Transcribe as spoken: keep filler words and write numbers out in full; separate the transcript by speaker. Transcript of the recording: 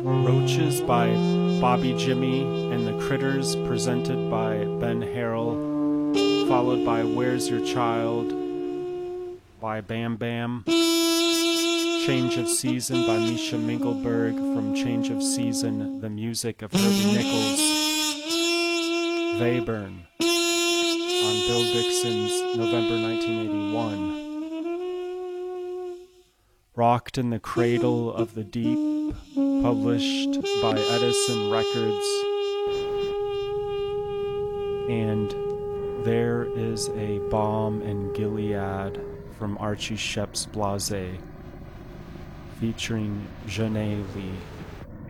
Speaker 1: Roaches by Bobby Jimmy and the Critters, presented by Ben Harrell, followed by Where's Your Child by Bam Bam, Change of Season by Misha Mingelberg from Change of Season, the music of Herbie Nichols, Webern on Bill Dixon's November nineteen eighty-one, Rocked in the Cradle of the Deep, published by Edison Records, and There is a Balm in Gilead from Archie Shepp's Blase, featuring Janae Lee.